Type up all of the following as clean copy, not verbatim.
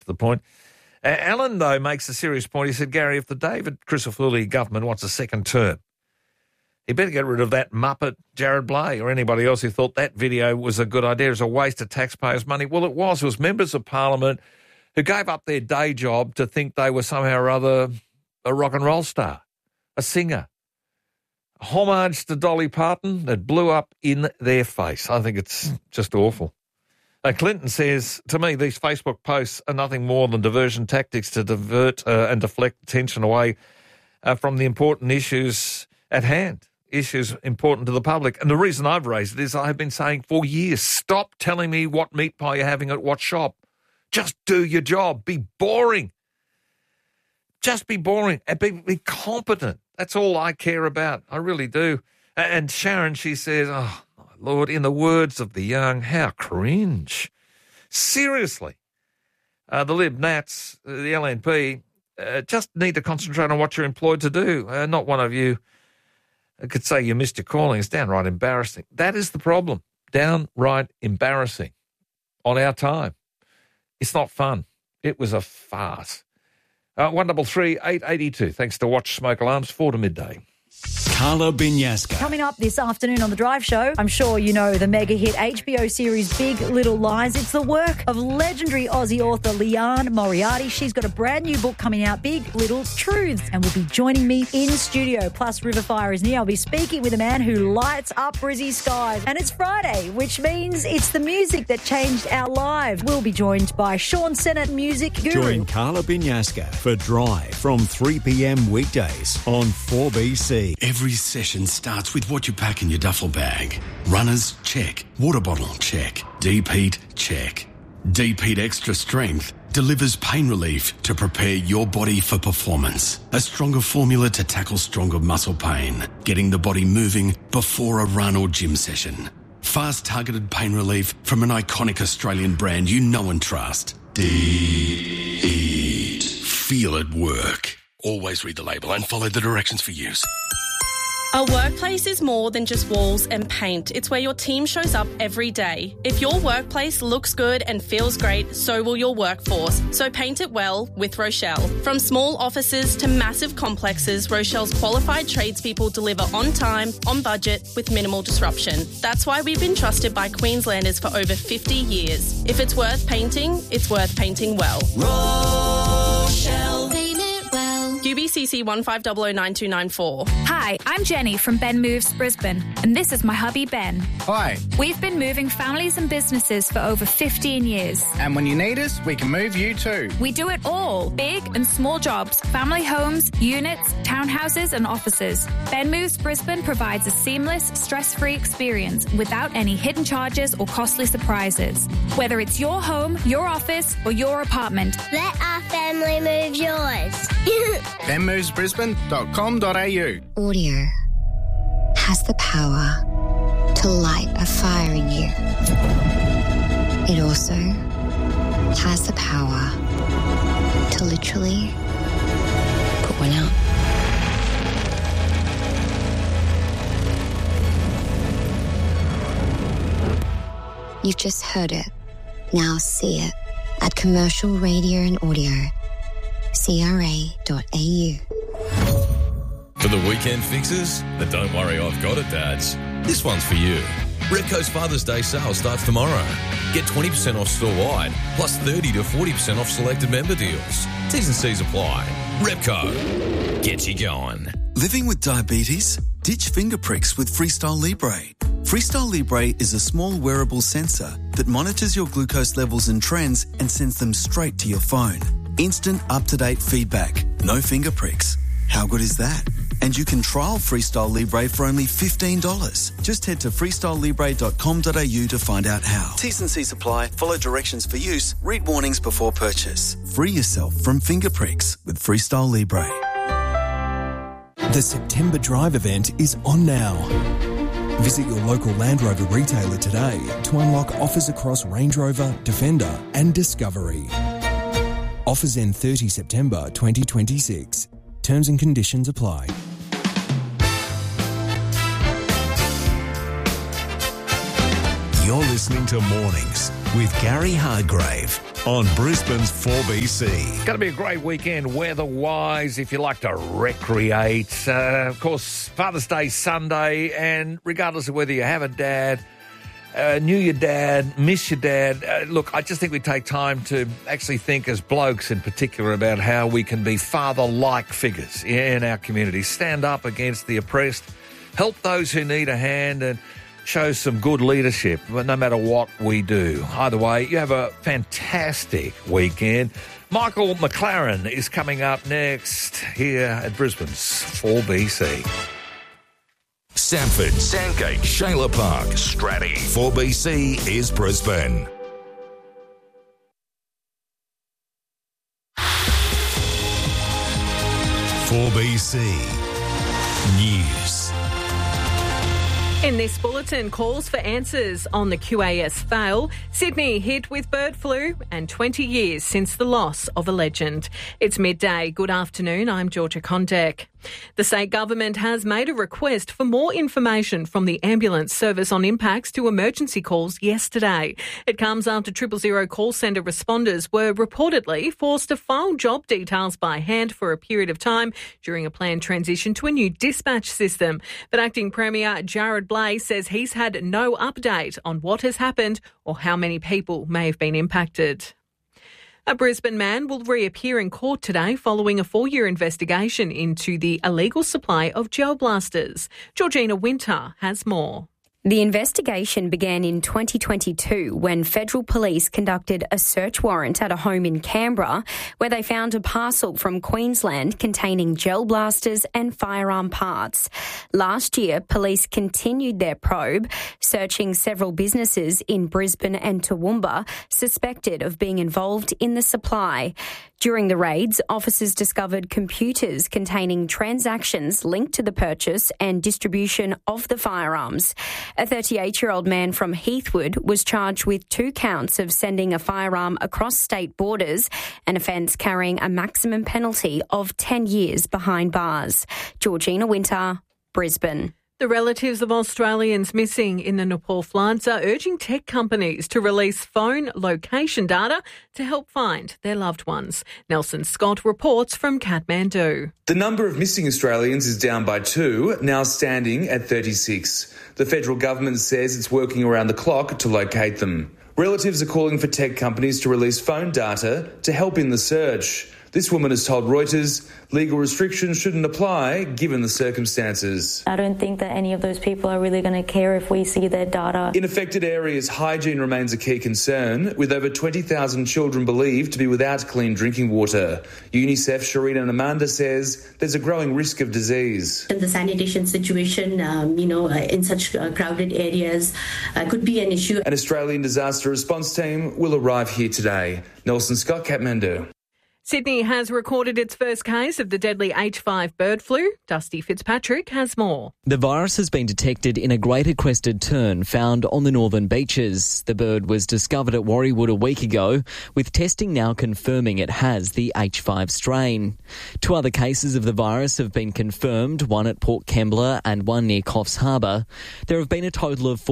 to the point. Alan, though, makes a serious point. He said, Gary, if the David Crisafulli government wants a second term, he better get rid of that muppet Jared Blay or anybody else who thought that video was a good idea. It was a waste of taxpayers' money. Well, it was. It was members of Parliament who gave up their day job to think they were somehow or other a rock and roll star, a singer. Homage to Dolly Parton that blew up in their face. I think it's just awful. Clinton says, to me, these Facebook posts are nothing more than diversion tactics to divert and deflect attention away from the important issues at hand, issues important to the public. And the reason I've raised it is I have been saying for years, stop telling me what meat pie you're having at what shop. Just do your job. Be boring. Just be boring and be competent. That's all I care about. I really do. And Sharon, she says, oh, my Lord, in the words of the young, how cringe. Seriously. The Lib Nats, the LNP, just need to concentrate on what you're employed to do. Not one of you could say you missed your calling. It's downright embarrassing. That is the problem. Downright embarrassing on our time. It's not fun. It was a farce. 133 882. Thanks to Watch Smoke Alarms, 4 to midday. Carla Binyasca. Coming up this afternoon on The Drive Show, I'm sure you know the mega hit HBO series Big Little Lies. It's the work of legendary Aussie author Leanne Moriarty. She's got a brand new book coming out, Big Little Truths, and will be joining me in studio. Plus, Riverfire is near. I'll be speaking with a man who lights up Brizzy skies. And it's Friday, which means it's the music that changed our lives. We'll be joined by Sean Sennett, music guru. Join Carla Binyasca for Drive from 3 p.m. weekdays on 4BC. Every session starts with what you pack in your duffel bag. Runners, check. Water bottle, check. Deep heat, check. Deep Heat Extra Strength delivers pain relief to prepare your body for performance. A stronger formula to tackle stronger muscle pain, getting the body moving before a run or gym session. Fast targeted pain relief from an iconic Australian brand you know and trust. Deep Heat. Feel it work. Always read the label and follow the directions for use. A workplace is more than just walls and paint. It's where your team shows up every day. If your workplace looks good and feels great, so will your workforce. So paint it well with Rochelle. From small offices to massive complexes, Rochelle's qualified tradespeople deliver on time, on budget, with minimal disruption. That's why we've been trusted by Queenslanders for over 50 years. If it's worth painting, it's worth painting well. Rochelle. Paint it well. UBCC 15009294. Hi, I'm Jenny from Ben Moves Brisbane, and this is my hubby Ben. Hi. We've been moving families and businesses for over 15 years. And when you need us, we can move you too. We do it all, big and small jobs, family homes, units, townhouses and offices. Ben Moves Brisbane provides a seamless, stress-free experience without any hidden charges or costly surprises. Whether it's your home, your office or your apartment. Let our family move yours. benmovesbrisbane.com.au. Audio has the power to light a fire in you. It also has the power to literally put one out. You've just heard it. Now see it at Commercial Radio and Audio. CRA.au. For the weekend fixes, then don't worry, I've got it, dads. This one's for you. Repco's Father's Day sale starts tomorrow. Get 20% off store-wide, plus 30 to 40% off selected member deals. T's and C's apply. Repco. Get you going. Living with diabetes? Ditch finger pricks with Freestyle Libre. Freestyle Libre is a small wearable sensor that monitors your glucose levels and trends and sends them straight to your phone. Instant, up-to-date feedback. No finger pricks. How good is that? And you can trial Freestyle Libre for only $15. Just head to freestylelibre.com.au to find out how. T's and C's apply. Follow directions for use. Read warnings before purchase. Free yourself from finger pricks with Freestyle Libre. The September Drive event is on now. Visit your local Land Rover retailer today to unlock offers across Range Rover, Defender and Discovery. Offers end 30 September 2026. Terms and conditions apply. You're listening to Mornings with Gary Hargrave on Brisbane's 4BC. It's going to be a great weekend weather-wise if you like to recreate. Of course, Father's Day Sunday, and regardless of whether you have a dad, knew your dad, miss your dad, look, I just think we take time to actually think as blokes in particular about how we can be father-like figures in our community. Stand up against the oppressed, help those who need a hand, and show some good leadership, but no matter what we do. Either way, you have a fantastic weekend. Michael McLaren is coming up next here at Brisbane's 4BC. Sanford, Sandgate, Shayla Park, Stratty. 4BC is Brisbane. "4BC News." In this bulletin, calls for answers on the QAS fail, Sydney hit with bird flu, and 20 years since the loss of a legend. It's midday. Good afternoon. I'm Georgia Condek. The state government has made a request for more information from the ambulance service on impacts to emergency calls yesterday. It comes after 000 call centre responders were reportedly forced to file job details by hand for a period of time during a planned transition to a new dispatch system. But Acting Premier Jared Blay says he's had no update on what has happened or how many people may have been impacted. A Brisbane man will reappear in court today following a 4-year investigation into the illegal supply of gel blasters. Georgina Winter has more. The investigation began in 2022 when federal police conducted a search warrant at a home in Canberra where they found a parcel from Queensland containing gel blasters and firearm parts. Last year, police continued their probe, searching several businesses in Brisbane and Toowoomba suspected of being involved in the supply. During the raids, officers discovered computers containing transactions linked to the purchase and distribution of the firearms. A 38-year-old man from Heathwood was charged with 2 counts of sending a firearm across state borders, an offence carrying a maximum penalty of 10 years behind bars. Georgina Winter, Brisbane. The relatives of Australians missing in the Nepal floods are urging tech companies to release phone location data to help find their loved ones. Nelson Scott reports from Kathmandu. The number of missing Australians is down by 2, now standing at 36. The federal government says it's working around the clock to locate them. Relatives are calling for tech companies to release phone data to help in the search. This woman has told Reuters legal restrictions shouldn't apply given the circumstances. I don't think that any of those people are really going to care if we see their data. In affected areas, hygiene remains a key concern, with over 20,000 children believed to be without clean drinking water. UNICEF Sharina Namanda says there's a growing risk of disease. The sanitation situation, in such crowded areas could be an issue. An Australian disaster response team will arrive here today. Nelson Scott, Kathmandu. Sydney has recorded its first case of the deadly H5 bird flu. Dusty Fitzpatrick has more. The virus has been detected in a greater crested tern found on the northern beaches. The bird was discovered at Warriewood a week ago, with testing now confirming it has the H5 strain. 2 other cases of the virus have been confirmed, one at Port Kembla and one near Coffs Harbour. There have been a total of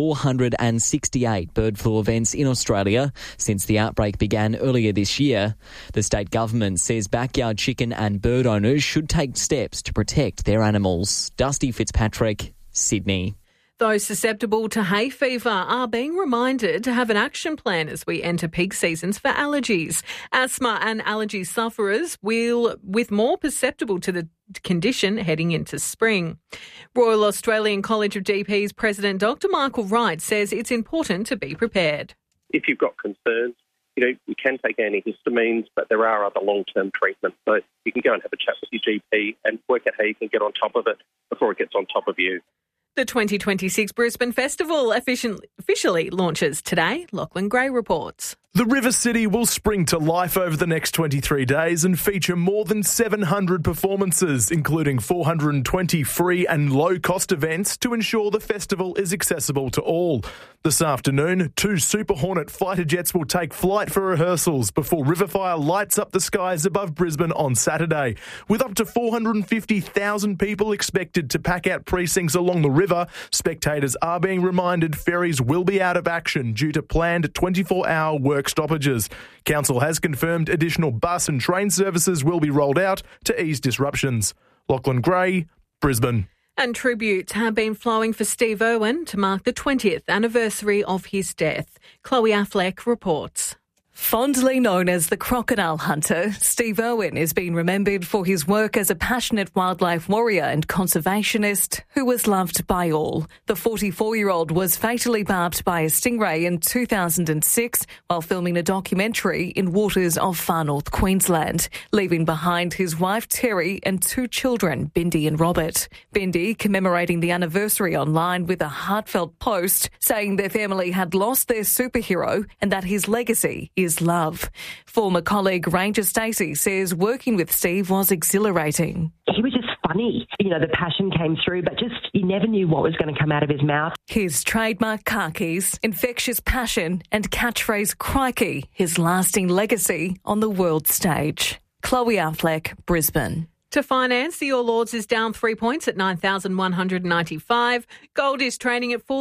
468 bird flu events in Australia since the outbreak began earlier this year. The state government says backyard chicken and bird owners should take steps to protect their animals. Dusty Fitzpatrick, Sydney. Those susceptible to hay fever are being reminded to have an action plan as we enter peak seasons for allergies. Asthma and allergy sufferers will with more perceptible to the condition heading into spring. Royal Australian College of GPs President Dr. Michael Wright says it's important to be prepared. If you've got concerns, you can take antihistamines, but there are other long-term treatments. So you can go and have a chat with your GP and work out how you can get on top of it before it gets on top of you. The 2026 Brisbane Festival officially launches today. Lachlan Gray reports. The River City will spring to life over the next 23 days and feature more than 700 performances, including 420 free and low-cost events to ensure the festival is accessible to all. This afternoon, 2 Super Hornet fighter jets will take flight for rehearsals before Riverfire lights up the skies above Brisbane on Saturday. With up to 450,000 people expected to pack out precincts along the river, spectators are being reminded ferries will be out of action due to planned 24-hour work work stoppages. Council has confirmed additional bus and train services will be rolled out to ease disruptions. Lachlan Gray, Brisbane. And tributes have been flowing for Steve Irwin to mark the 20th anniversary of his death. Chloe Affleck reports. Fondly known as the crocodile hunter, Steve Irwin is being remembered for his work as a passionate wildlife warrior and conservationist who was loved by all. The 44-year-old was fatally barbed by a stingray in 2006 while filming a documentary in waters of far north Queensland, leaving behind his wife Terry and 2 children, Bindi and Robert. Bindi commemorating the anniversary online with a heartfelt post saying their family had lost their superhero and that his legacy is love. Former colleague Ranger Stacey says working with Steve was exhilarating. He was just funny. You know, the passion came through, but just you never knew what was going to come out of his mouth. His trademark khakis, infectious passion and catchphrase crikey, his lasting legacy on the world stage. Chloe Affleck, Brisbane. To finance, the All Ords is down 3 points at 9,195. Gold is trading at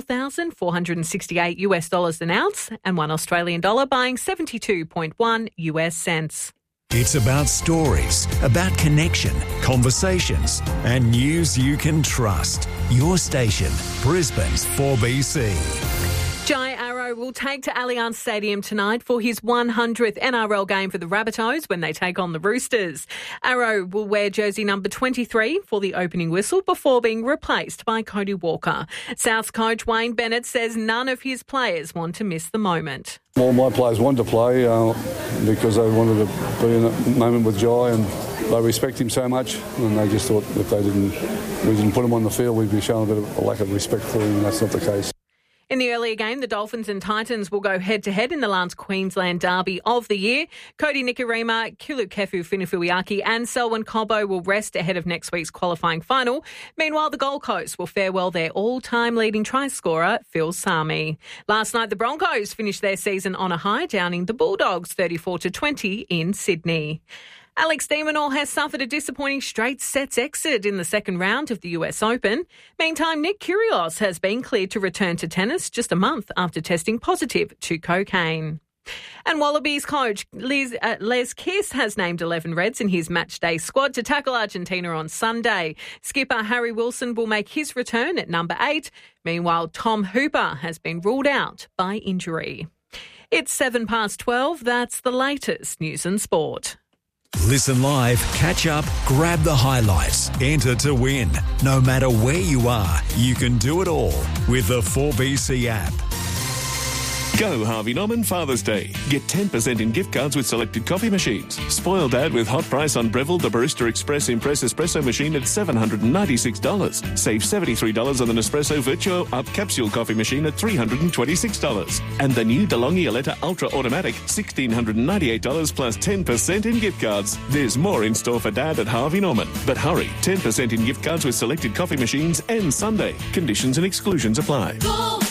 $4,468 an ounce, and $1 Australian dollar buying 72.1 US cents. It's about stories, about connection, conversations, and news you can trust. Your station, Brisbane's 4BC. Jai Arrow will take to Allianz Stadium tonight for his 100th NRL game for the Rabbitohs when they take on the Roosters. Arrow will wear jersey number 23 for the opening whistle before being replaced by Cody Walker. Souths coach Wayne Bennett says none of his players want to miss the moment. Well, my players wanted to play because they wanted to be in a moment with Jai, and they respect him so much, and they just thought if we didn't put him on the field, we'd be showing a bit of a lack of respect for him, and that's not the case. In the earlier game, the Dolphins and Titans will go head-to-head in the Lance Queensland Derby of the year. Cody Nikorima, Kilukefu Finifuiaki and Selwyn Cobbo will rest ahead of next week's qualifying final. Meanwhile, the Gold Coast will farewell their all-time leading try scorer, Phil Sami. Last night, the Broncos finished their season on a high, downing the Bulldogs 34-20 in Sydney. Alex de Minaur has suffered a disappointing straight sets exit in the second round of the US Open. Meantime, Nick Kyrgios has been cleared to return to tennis just a month after testing positive to cocaine. And Wallabies coach Les Kiss has named 11 Reds in his matchday squad to tackle Argentina on Sunday. Skipper Harry Wilson will make his return at number 8. Meanwhile, Tom Hooper has been ruled out by injury. It's 12:07. That's the latest news and sport. Listen live, catch up, grab the highlights, enter to win. No matter where you are, you can do it all with the 4BC app. Go Harvey Norman Father's Day. Get 10% in gift cards with selected coffee machines. Spoil Dad with hot price on Breville the Barista Express Impress Espresso machine at $796. Save $73 on the Nespresso Virtuo Up Capsule coffee machine at $326. And the new DeLonghi Aletta Ultra Automatic, $1,698 plus 10% in gift cards. There's more in store for Dad at Harvey Norman. But hurry, 10% in gift cards with selected coffee machines and Sunday. Conditions and exclusions apply.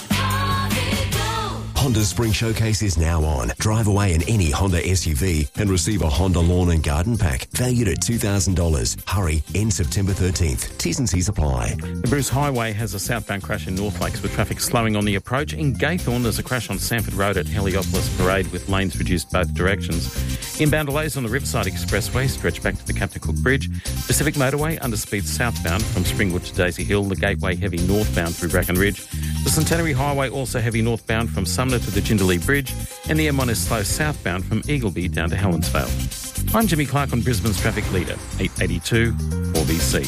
Honda's Spring Showcase is now on. Drive away in any Honda SUV and receive a Honda Lawn and Garden Pack valued at $2,000. Hurry, end September 13th. T's and C's apply. The Bruce Highway has a southbound crash in North Lakes with traffic slowing on the approach. In Gaythorne, there's a crash on Sanford Road at Heliopolis Parade with lanes reduced both directions. Inbound delays on the Riverside Expressway stretch back to the Captain Cook Bridge. Pacific Motorway underspeed southbound from Springwood to Daisy Hill. The Gateway heavy northbound through Bracken Ridge. The Centenary Highway also heavy northbound from Sumner to the Jindalee Bridge, and the M1 is slow southbound from Eagleby down to Helensvale. I'm Jimmy Clark on Brisbane's Traffic Leader, 882 4BC.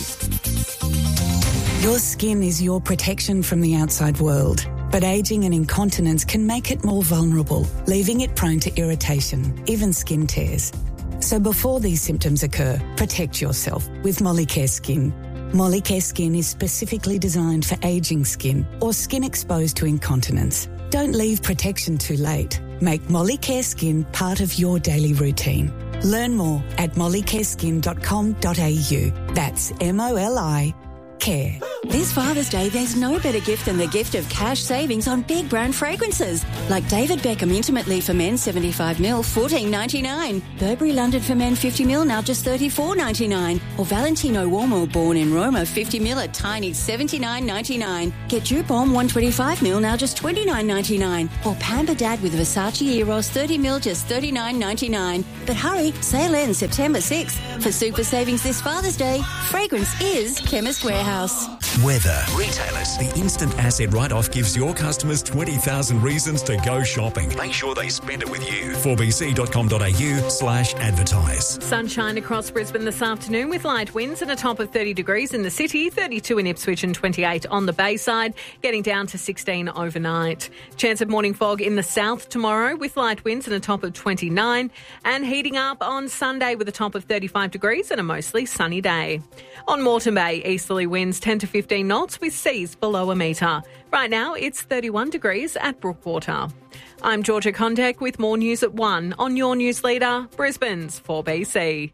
Your skin is your protection from the outside world, but ageing and incontinence can make it more vulnerable, leaving it prone to irritation, even skin tears. So before these symptoms occur, protect yourself with Molicare Skin. Molicare Skin is specifically designed for ageing skin or skin exposed to incontinence. Don't leave protection too late. Make Molicare Skin part of your daily routine. Learn more at mollicareskin.com.au. That's MOLI Care. This Father's Day, there's no better gift than the gift of cash savings on big brand fragrances. Like David Beckham Intimate for men 75ml, $14.99. Burberry London for men 50ml, now just $34.99. Or Valentino Uomo Born in Roma 50ml at tiny $79.99. Get Dupont 125ml, now just $29.99. Or Pamper Dad with Versace Eros 30ml, just $39.99. But hurry, sale ends September 6th. For super savings this Father's Day, fragrance is Chemist Warehouse. Weather. Retailers. The instant asset write-off gives your customers 20,000 reasons to go shopping. Make sure they spend it with you. 4bc.com.au/advertise. Sunshine across Brisbane this afternoon with light winds and a top of 30 degrees in the city, 32 in Ipswich and 28 on the Bayside, getting down to 16 overnight. Chance of morning fog in the south tomorrow with light winds and a top of 29, and heating up on Sunday with a top of 35 degrees and a mostly sunny day. On Moreton Bay, easterly winds 10 to 15 knots with seas below a metre. Right now, it's 31 degrees at Brookwater. I'm Georgia Condek with more news at 1 on your news leader, Brisbane's 4BC.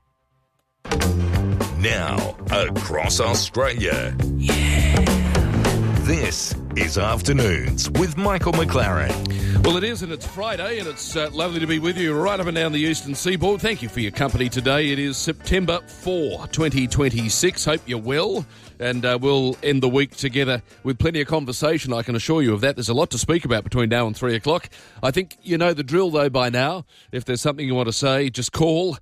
Now, across Australia. This is Afternoons with Michael McLaren. Well, it is, and it's Friday, and it's lovely to be with you right up and down the eastern seaboard. Thank you for your company today. It is September 4, 2026. Hope you're well, and we'll end the week together with plenty of conversation, I can assure you of that. There's a lot to speak about between now and 3 o'clock. I think you know the drill, though, by now. If there's something you want to say, just call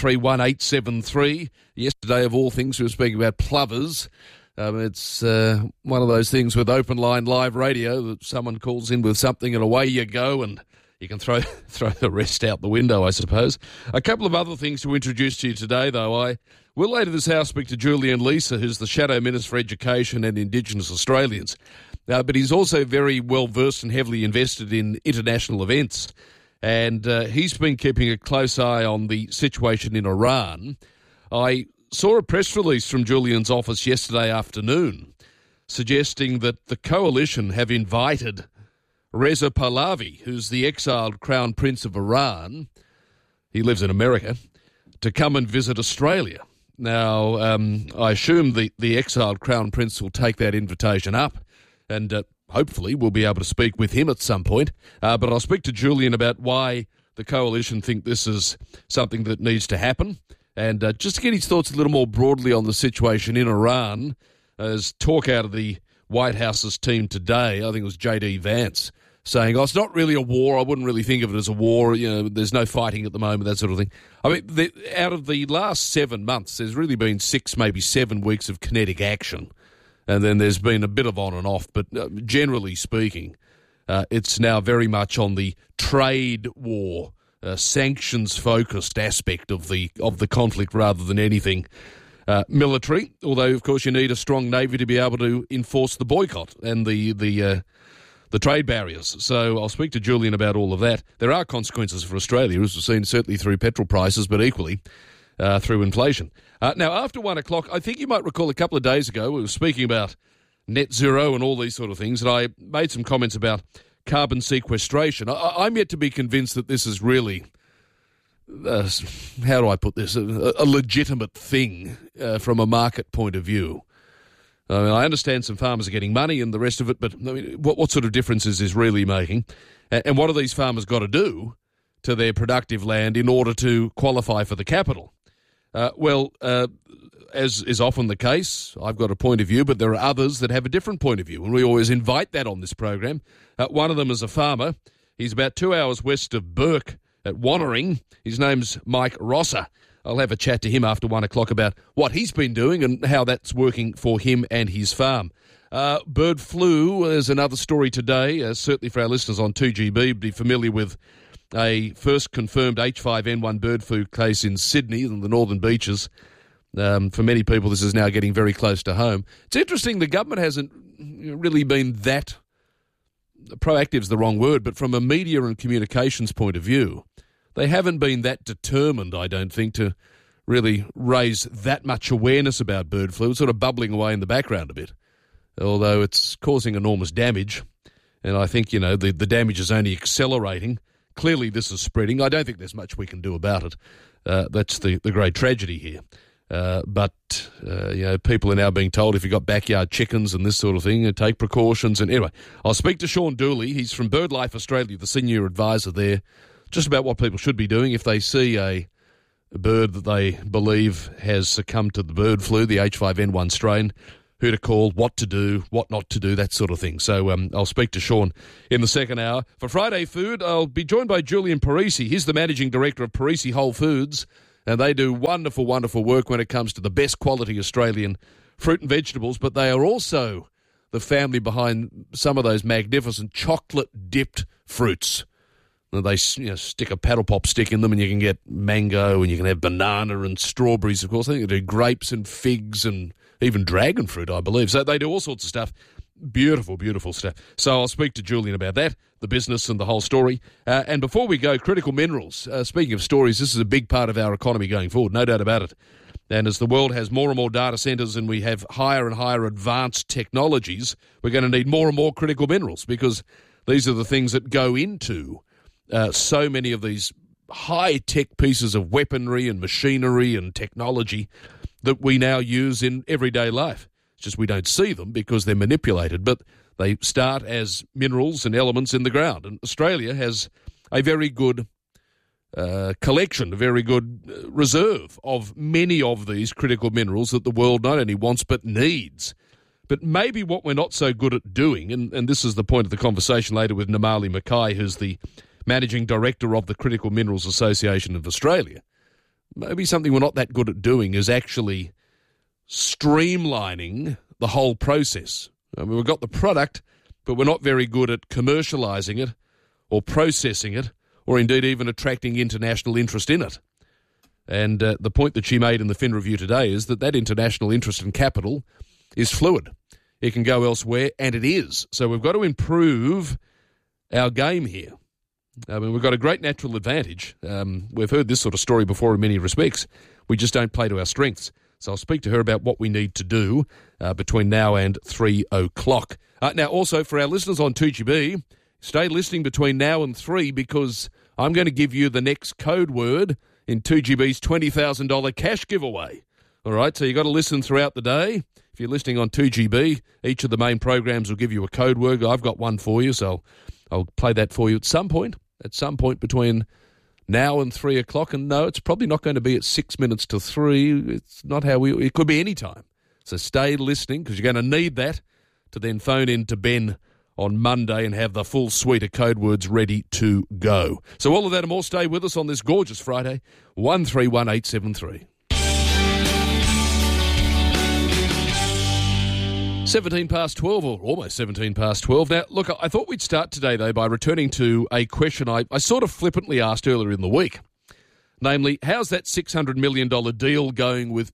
131873. Yesterday, of all things, we were speaking about plovers. It's one of those things with open line live radio that someone calls in with something and away you go, and you can throw the rest out the window, I suppose. A couple of other things to introduce to you today, though. I will later this hour speak to Julian Leeser, who's the Shadow Minister for Education and Indigenous Australians. But he's also very well versed and heavily invested in international events. And he's been keeping a close eye on the situation in Iran. I saw a press release from Julian's office yesterday afternoon suggesting that the coalition have invited Reza Pahlavi, who's the exiled Crown Prince of Iran, he lives in America, to come and visit Australia. Now, I assume the exiled Crown Prince will take that invitation up and hopefully we'll be able to speak with him at some point. But I'll speak to Julian about why the coalition think this is something that needs to happen. And just to get his thoughts a little more broadly on the situation in Iran, as talk out of the White House's team today, I think it was J.D. Vance, saying, it's not really a war. I wouldn't really think of it as a war. You know, there's no fighting at the moment, that sort of thing. I mean, out of the last 7 months, there's really been 6, maybe 7 weeks of kinetic action. And then there's been a bit of on and off. But generally speaking, it's now very much on the trade war, sanctions-focused aspect of the conflict rather than anything military. Although, of course, you need a strong navy to be able to enforce the boycott and the trade barriers. So I'll speak to Julian about all of that. There are consequences for Australia, as we've seen certainly through petrol prices, but equally through inflation. Now, after 1 o'clock, I think you might recall a couple of days ago, we were speaking about net zero and all these sort of things, and I made some comments about carbon sequestration. I'm yet to be convinced that this is really, how do I put this, a legitimate thing from a market point of view. I mean, I understand some farmers are getting money and the rest of it, but I mean, what sort of difference is this really making? And what have these farmers got to do to their productive land in order to qualify for the capital? As is often the case, I've got a point of view, but there are others that have a different point of view, and we always invite that on this program. One of them is a farmer. He's about 2 hours west of Burke at Wannering. His name's Mike Rosser. I'll have a chat to him after 1 o'clock about what he's been doing and how that's working for him and his farm. Bird flu is another story today, certainly for our listeners on 2GB, be familiar with a first confirmed H5N1 bird flu case in Sydney in the Northern Beaches. For many people, this is now getting very close to home. It's interesting, the government hasn't really been that proactive is the wrong word, but from a media and communications point of view, they haven't been that determined, I don't think, to really raise that much awareness about bird flu. It's sort of bubbling away in the background a bit, although it's causing enormous damage. And I think, the damage is only accelerating. Clearly this is spreading. I don't think there's much we can do about it. That's the great tragedy here. But people are now being told if you've got backyard chickens and this sort of thing, take precautions. And anyway, I'll speak to Sean Dooley. He's from BirdLife Australia, the senior advisor there, just about what people should be doing if they see a bird that they believe has succumbed to the bird flu, the H5N1 strain, who to call, what to do, what not to do, that sort of thing. So I'll speak to Sean in the second hour. For Friday Food, I'll be joined by Julian Parisi. He's the managing director of Parisi Whole Foods, and they do wonderful, wonderful work when it comes to the best quality Australian fruit and vegetables, but they are also the family behind some of those magnificent chocolate-dipped fruits. They stick a paddle pop stick in them and you can get mango and you can have banana and strawberries, of course. I think they do grapes and figs and even dragon fruit, I believe. So they do all sorts of stuff. Beautiful, beautiful stuff. So I'll speak to Julian about that, the business and the whole story. And before we go, critical minerals. Speaking of stories, this is a big part of our economy going forward, no doubt about it. And as the world has more and more data centres and we have higher and higher advanced technologies, we're going to need more and more critical minerals because these are the things that go into so many of these high-tech pieces of weaponry and machinery and technology that we now use in everyday life. It's just we don't see them because they're manipulated, but they start as minerals and elements in the ground. And Australia has a very good collection, a very good reserve of many of these critical minerals that the world not only wants but needs. But maybe what we're not so good at doing, and this is the point of the conversation later with Namali Mackay, who's the Managing Director of the Critical Minerals Association of Australia, maybe something we're not that good at doing is actually streamlining the whole process. I mean, we've got the product, but we're not very good at commercialising it or processing it or indeed even attracting international interest in it. And the point that she made in the Fin Review today is that international interest and capital is fluid. It can go elsewhere, and it is. So we've got to improve our game here. I mean, we've got a great natural advantage. We've heard this sort of story before in many respects. We just don't play to our strengths. So I'll speak to her about what we need to do between now and 3 o'clock. Now, also, for our listeners on 2GB, stay listening between now and 3 because I'm going to give you the next code word in 2GB's $20,000 cash giveaway. All right, so you've got to listen throughout the day. If you're listening on 2GB, each of the main programs will give you a code word. I've got one for you, so I'll play that for you at some point between now and 3 o'clock. And no, it's probably not going to be at 6 minutes to 3. It's not how it could be any time. So stay listening because you're going to need that to then phone in to Ben on Monday and have the full suite of code words ready to go. So all of that and more, stay with us on this gorgeous Friday, 131873. 17 past 12, or almost 17 past 12. Now, look, I thought we'd start today, though, by returning to a question I sort of flippantly asked earlier in the week. Namely, how's that $600 million deal going with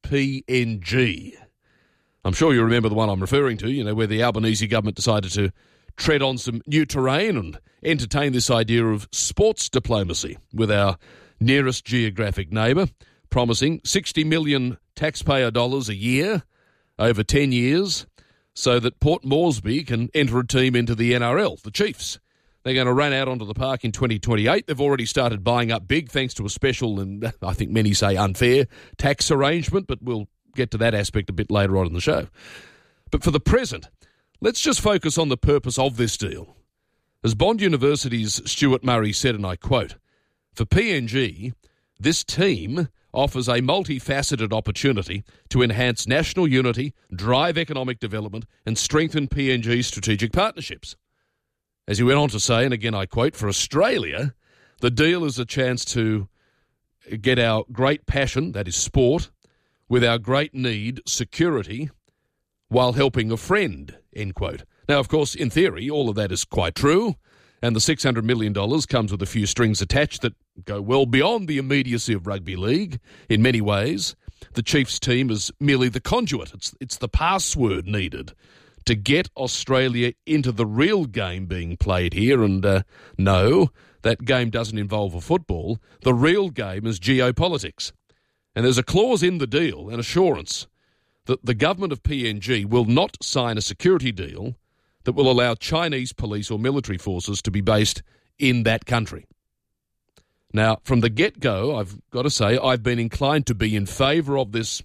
PNG? I'm sure you remember the one I'm referring to, where the Albanese government decided to tread on some new terrain and entertain this idea of sports diplomacy with our nearest geographic neighbour, promising $60 million taxpayer dollars a year over 10 years so that Port Moresby can enter a team into the NRL, the Chiefs. They're going to run out onto the park in 2028. They've already started buying up big thanks to a special and I think many say unfair tax arrangement, but we'll get to that aspect a bit later on in the show. But for the present, let's just focus on the purpose of this deal. As Bond University's Stuart Murray said, and I quote, "For PNG, this team offers a multifaceted opportunity to enhance national unity, drive economic development, and strengthen PNG's strategic partnerships." As he went on to say, and again I quote, "For Australia, the deal is a chance to get our great passion, that is sport, with our great need, security, while helping a friend," end quote. Now, of course, in theory, all of that is quite true, and the $600 million comes with a few strings attached that go well beyond the immediacy of rugby league in many ways. The Chiefs team is merely the conduit. It's the password needed to get Australia into the real game being played here. And no, that game doesn't involve a football. The real game is geopolitics. And there's a clause in the deal, an assurance, that the government of PNG will not sign a security deal that will allow Chinese police or military forces to be based in that country. Now, from the get-go, I've got to say, I've been inclined to be in favour of this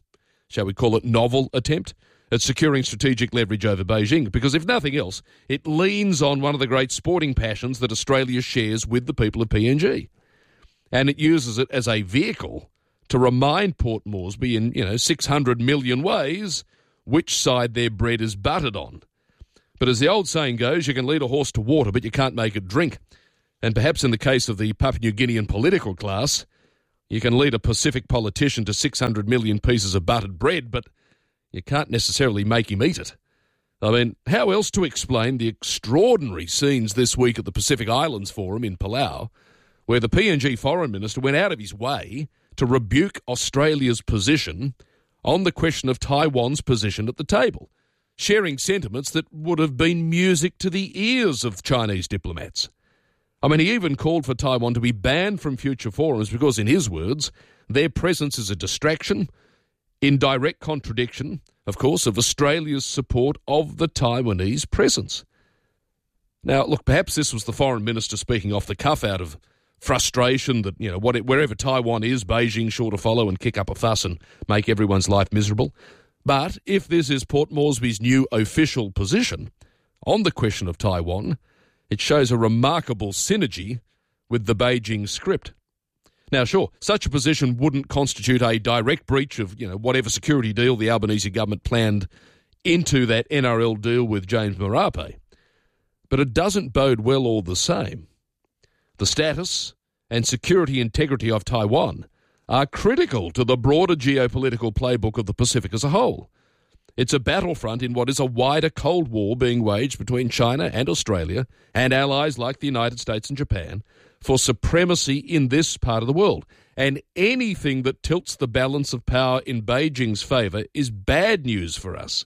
shall we call it, novel attempt at securing strategic leverage over Beijing, because if nothing else, it leans on one of the great sporting passions that Australia shares with the people of PNG. And it uses it as a vehicle to remind Port Moresby in, 600 million ways which side their bread is buttered on. But as the old saying goes, you can lead a horse to water, but you can't make it drink. And perhaps in the case of the Papua New Guinean political class, you can lead a Pacific politician to 600 million pieces of buttered bread, but you can't necessarily make him eat it. I mean, how else to explain the extraordinary scenes this week at the Pacific Islands Forum in Palau, where the PNG Foreign Minister went out of his way to rebuke Australia's position on the question of Taiwan's position at the table, sharing sentiments that would have been music to the ears of Chinese diplomats. I mean, he even called for Taiwan to be banned from future forums because, in his words, their presence is a distraction, in direct contradiction, of course, of Australia's support of the Taiwanese presence. Now, look, perhaps this was the Foreign Minister speaking off the cuff out of frustration that, wherever Taiwan is, Beijing sure to follow and kick up a fuss and make everyone's life miserable. But if this is Port Moresby's new official position on the question of Taiwan, it shows a remarkable synergy with the Beijing script. Now, sure, such a position wouldn't constitute a direct breach of, whatever security deal the Albanese government planned into that NRL deal with James Marape. But it doesn't bode well all the same. The status and security integrity of Taiwan are critical to the broader geopolitical playbook of the Pacific as a whole. It's a battlefront in what is a wider Cold War being waged between China and Australia and allies like the United States and Japan for supremacy in this part of the world. And anything that tilts the balance of power in Beijing's favour is bad news for us.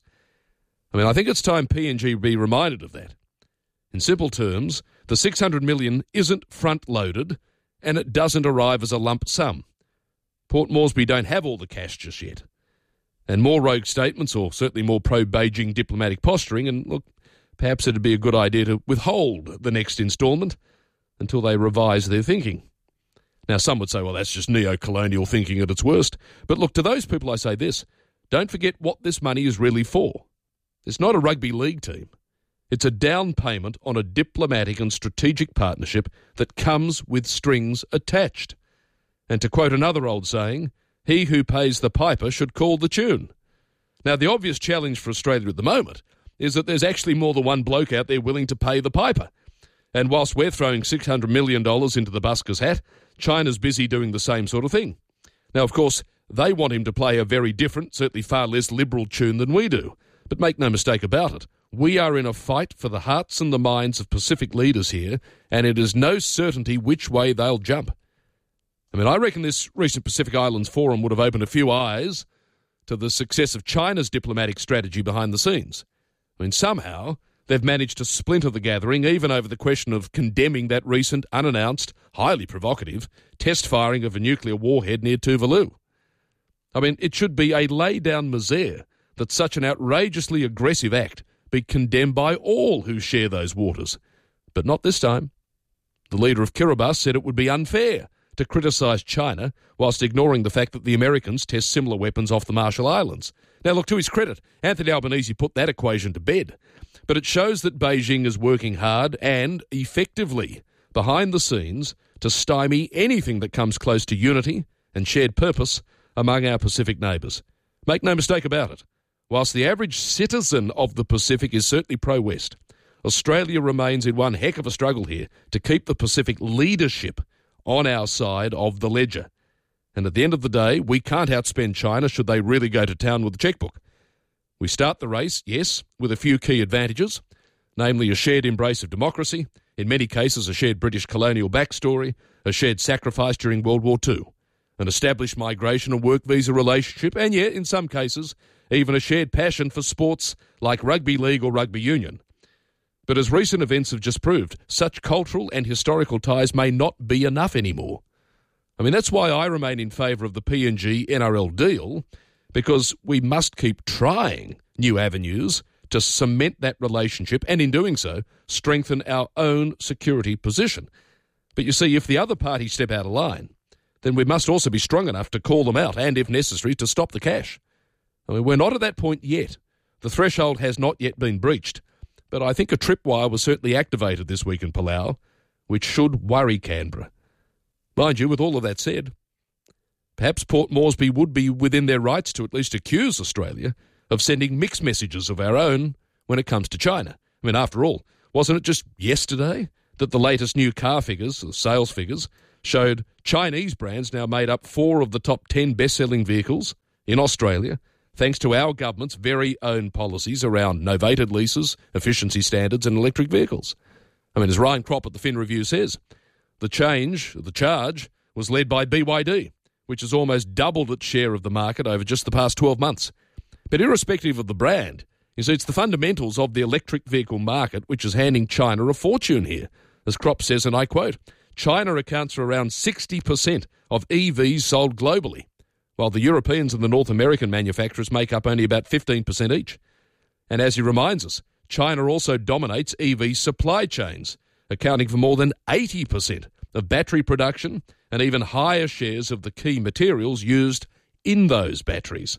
I mean, I think it's time PNG be reminded of that. In simple terms, the 600 million isn't front-loaded and it doesn't arrive as a lump sum. Port Moresby don't have all the cash just yet. And more rogue statements, or certainly more pro-Beijing diplomatic posturing, and look, perhaps it'd be a good idea to withhold the next instalment until they revise their thinking. Now, some would say, well, that's just neo-colonial thinking at its worst. But look, to those people I say this, don't forget what this money is really for. It's not a rugby league team. It's a down payment on a diplomatic and strategic partnership that comes with strings attached. And to quote another old saying, he who pays the piper should call the tune. Now, the obvious challenge for Australia at the moment is that there's actually more than one bloke out there willing to pay the piper. And whilst we're throwing $600 million into the busker's hat, China's busy doing the same sort of thing. Now, of course, they want him to play a very different, certainly far less liberal tune than we do. But make no mistake about it, we are in a fight for the hearts and the minds of Pacific leaders here, and it is no certainty which way they'll jump. I mean, I reckon this recent Pacific Islands Forum would have opened a few eyes to the success of China's diplomatic strategy behind the scenes. I mean, somehow they've managed to splinter the gathering, even over the question of condemning that recent, unannounced, highly provocative test firing of a nuclear warhead near Tuvalu. I mean, it should be a lay-down misere that such an outrageously aggressive act be condemned by all who share those waters. But not this time. The leader of Kiribati said it would be unfair to criticise China whilst ignoring the fact that the Americans test similar weapons off the Marshall Islands. Now, look, to his credit, Anthony Albanese put that equation to bed. But it shows that Beijing is working hard and effectively behind the scenes to stymie anything that comes close to unity and shared purpose among our Pacific neighbours. Make no mistake about it. Whilst the average citizen of the Pacific is certainly pro-West, Australia remains in one heck of a struggle here to keep the Pacific leadership on our side of the ledger. And at the end of the day, we can't outspend China should they really go to town with the chequebook. We start the race, yes, with a few key advantages, namely a shared embrace of democracy, in many cases a shared British colonial backstory, a shared sacrifice during World War II, an established migration and work visa relationship, and yet, in some cases, even a shared passion for sports like rugby league or rugby union. But as recent events have just proved, such cultural and historical ties may not be enough anymore. I mean, that's why I remain in favour of the PNG NRL deal, because we must keep trying new avenues to cement that relationship and, in doing so, strengthen our own security position. But you see, if the other parties step out of line, then we must also be strong enough to call them out and, if necessary, to stop the cash. I mean, we're not at that point yet. The threshold has not yet been breached. But I think a tripwire was certainly activated this week in Palau, which should worry Canberra. Mind you, with all of that said, perhaps Port Moresby would be within their rights to at least accuse Australia of sending mixed messages of our own when it comes to China. I mean, after all, wasn't it just yesterday that the latest new car figures, the sales figures, showed Chinese brands now made up 4 of the top 10 best-selling vehicles in Australia, thanks to our government's very own policies around novated leases, efficiency standards and electric vehicles. I mean, as Ryan Kropp at the Fin Review says, the charge was led by BYD, which has almost doubled its share of the market over just the past 12 months. But irrespective of the brand, you see, it's the fundamentals of the electric vehicle market which is handing China a fortune here. As Kropp says, and I quote, China accounts for around 60% of EVs sold globally, while the Europeans and the North American manufacturers make up only about 15% each. And as he reminds us, China also dominates EV supply chains, accounting for more than 80% of battery production and even higher shares of the key materials used in those batteries.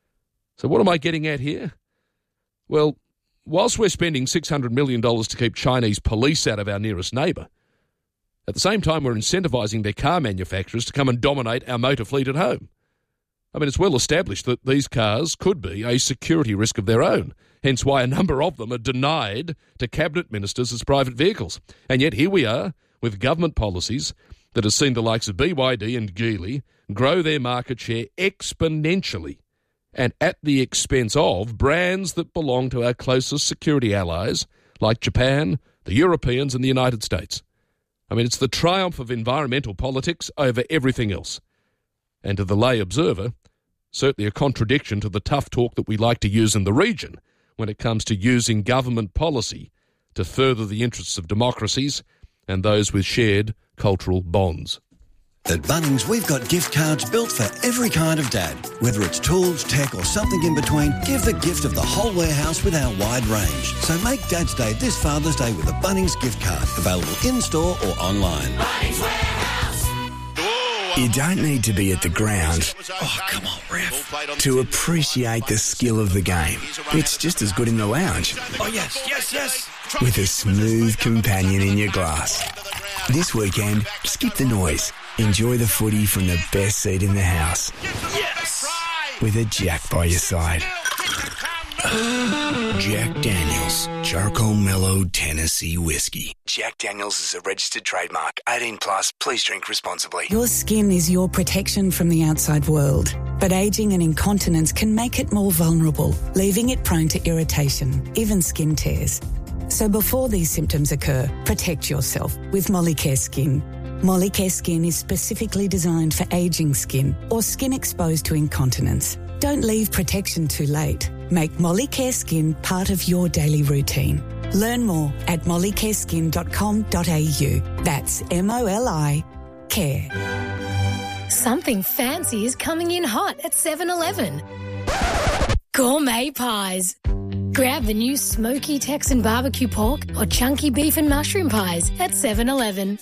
So what am I getting at here? Well, whilst we're spending $600 million to keep Chinese police out of our nearest neighbour, at the same time we're incentivising their car manufacturers to come and dominate our motor fleet at home. I mean, it's well established that these cars could be a security risk of their own, hence why a number of them are denied to cabinet ministers as private vehicles. And yet here we are with government policies that have seen the likes of BYD and Geely grow their market share exponentially and at the expense of brands that belong to our closest security allies like Japan, the Europeans and the United States. I mean, it's the triumph of environmental politics over everything else. And to the lay observer, certainly a contradiction to the tough talk that we like to use in the region when it comes to using government policy to further the interests of democracies and those with shared cultural bonds. At Bunnings, we've got gift cards built for every kind of dad. Whether it's tools, tech or something in between, give the gift of the whole warehouse with our wide range. So make Dad's Day this Father's Day with a Bunnings gift card, available in-store or online. Bunnings Warehouse. You don't need to be at the ground, to appreciate the skill of the game. It's just as good in the lounge. Oh, yes. With a smooth companion in your glass. This weekend, skip the noise. Enjoy the footy from the best seat in the house. Yes! With a Jack by your side. Jack Daniels, Charcoal Mellow Tennessee Whiskey. Jack Daniels is a registered trademark. 18 plus. Please drink responsibly. Your skin is your protection from the outside world, but ageing and incontinence can make it more vulnerable, leaving it prone to irritation, even skin tears. So before these symptoms occur, protect yourself with Molicare Skin. Molicare Skin is specifically designed for ageing skin or skin exposed to incontinence. Don't leave protection too late. Make Molicare Skin part of your daily routine. Learn more at mollicareskin.com.au. That's MOLI Care. Something fancy is coming in hot at 7-Eleven. Gourmet pies. Grab the new smoky Texan barbecue pork or chunky beef and mushroom pies at 7-Eleven.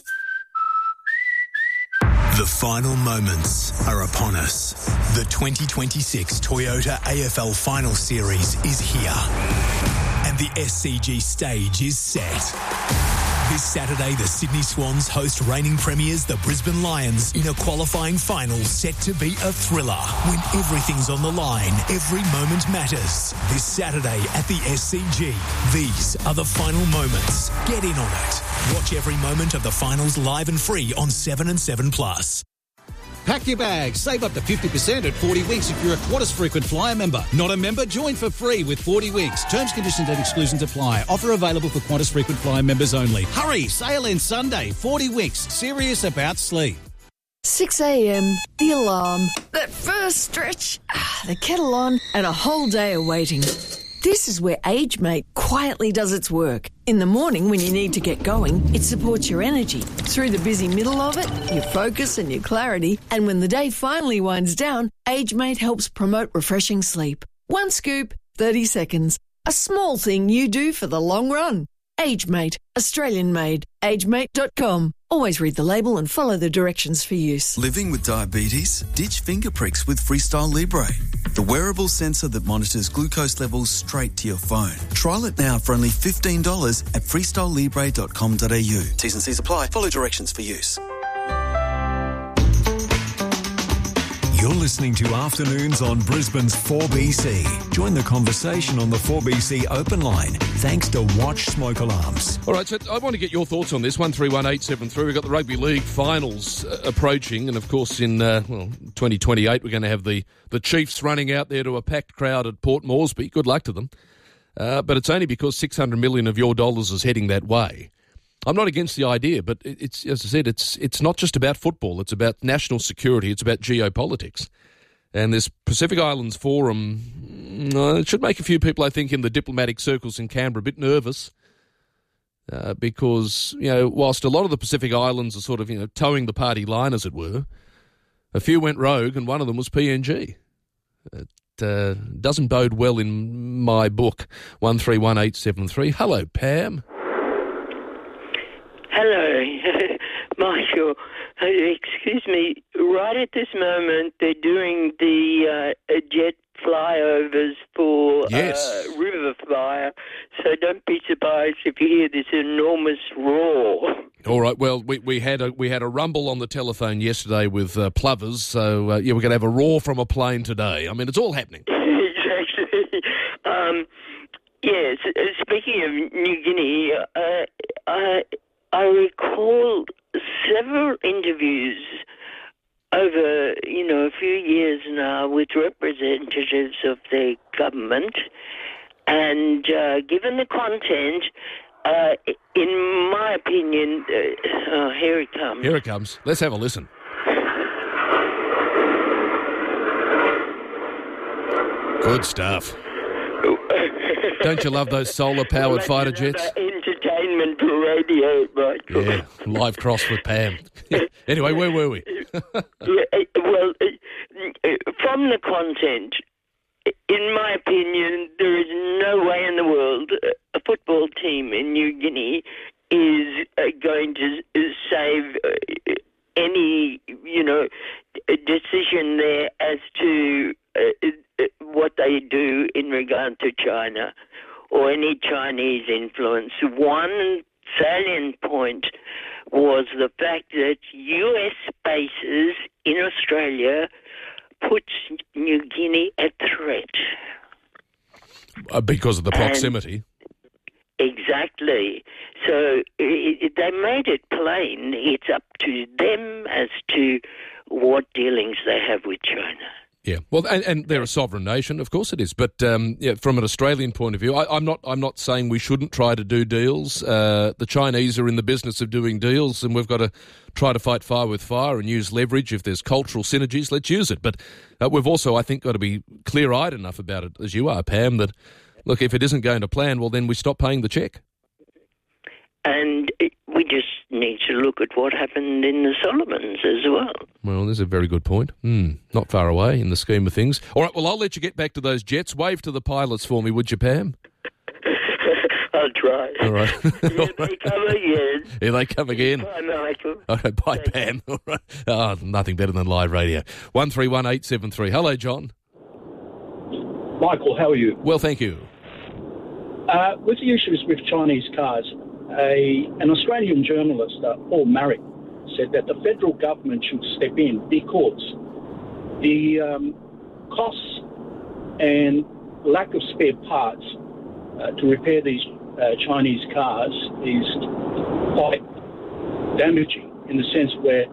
The final moments are upon us. The 2026 Toyota AFL Final Series is here. And the SCG stage is set. This Saturday, the Sydney Swans host reigning premiers, the Brisbane Lions, in a qualifying final set to be a thriller. When everything's on the line, every moment matters. This Saturday at the SCG, these are the final moments. Get in on it. Watch every moment of the finals live and free on 7 and 7 Plus. Pack your bags. Save up to 50% at 40 Winks if you're a Qantas frequent flyer member. Not a member? Join for free with 40 Winks. Terms, conditions and exclusions apply. Offer available for Qantas frequent flyer members only. Hurry! Sale ends Sunday. 40 Winks. Serious about sleep. 6 a.m, the alarm, that first stretch, the kettle on, and a whole day of waiting. This is where AgeMate quietly does its work. In the morning when you need to get going, it supports your energy. Through the busy middle of it, your focus and your clarity. And when the day finally winds down, AgeMate helps promote refreshing sleep. One scoop, 30 seconds. A small thing you do for the long run. AgeMate, Australian made. AgeMate.com. Always read the label and follow the directions for use. Living with diabetes? Ditch finger pricks with Freestyle Libre. the wearable sensor that monitors glucose levels straight to your phone. Trial it now for only $15 at freestylelibre.com.au. T's and C's apply. Follow directions for use. You're listening to Afternoons on Brisbane's 4BC. Join the conversation on the 4BC open line, thanks to Watch Smoke Alarms. All right, so I want to get your thoughts on this. 131873. We've got the Rugby League finals approaching, and of course in 2028 we're going to have the Chiefs running out there to a packed crowd at Port Moresby. Good luck to them. But it's only because $600 million of your dollars is heading that way. I'm not against the idea, but it's, as I said, it's not just about football. It's about national security. It's about geopolitics. And this Pacific Islands Forum, it should make a few people, I think, in the diplomatic circles in Canberra a bit nervous because, whilst a lot of the Pacific Islands are sort of, towing the party line, as it were, a few went rogue and one of them was PNG. It doesn't bode well in my book. 131873. Hello, Pam. Hello, Michael. Excuse me. Right at this moment, they're doing the jet flyovers for River Flyer, so don't be surprised if you hear this enormous roar. All right. Well, we had a rumble on the telephone yesterday with plovers, so we're going to have a roar from a plane today. I mean, it's all happening. Exactly. Yes. Speaking of New Guinea, I recall several interviews over, a few years now with representatives of the government, and given the content, in my opinion, here it comes. Here it comes. Let's have a listen. Good stuff. Don't you love those solar-powered fighter jets? Entertainment radio, Michael. Yeah, live cross with Pam. Anyway, where were we? From the content, in my opinion, there is no way in the world a football team in New Guinea is going to save any, decision there as to what they do in regard to China or any Chinese influence. One salient point was the fact that US bases in Australia puts New Guinea at threat. Because of the proximity. Exactly. So they made it plain. It's up to them as to what dealings they have with China. Yeah, well, and they're a sovereign nation, of course it is. But from an Australian point of view, I'm not saying we shouldn't try to do deals. The Chinese are in the business of doing deals, and we've got to try to fight fire with fire and use leverage. If there's cultural synergies, let's use it. But we've also, I think, got to be clear-eyed enough about it, as you are, Pam, that, look, if it isn't going to plan, well, then we stop paying the cheque. And we just need to look at what happened in the Solomons as well. Well, there's a very good point. Not far away in the scheme of things. All right, well, I'll let you get back to those jets. Wave to the pilots for me, would you, Pam? I'll try. All right. Here they come again. Here they come again. Bye, Michael. All right, bye, Pam. All right. Oh, nothing better than live radio. 131873. Hello, John. Michael, how are you? Well, thank you. With the issues with Chinese cars, an Australian journalist, Paul Marrick, said that the federal government should step in because the costs and lack of spare parts to repair these Chinese cars is quite damaging in the sense where